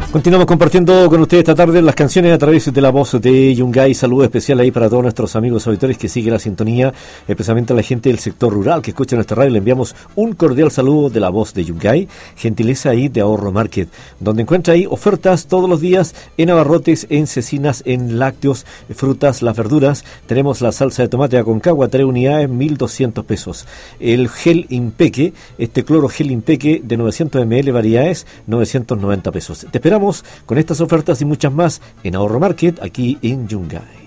Continuamos compartiendo con ustedes esta tarde las canciones a través de la voz de Yungay. Saludo especial ahí para todos nuestros amigos auditores que siguen la sintonía, especialmente a la gente del sector rural que escucha nuestra radio. Le enviamos un cordial saludo de la voz de Yungay, gentileza ahí de Ahorro Market, donde encuentra ahí ofertas todos los días en abarrotes, en cecinas, en lácteos, frutas, las verduras. Tenemos la salsa de tomate Aconcagua, 3 unidades, 1.200 pesos. El gel Impeque, este cloro gel Impeque de 900 ml, variedades, 990 pesos. Te esperamos con estas ofertas y muchas más en Ahorro Market, aquí en Yungay.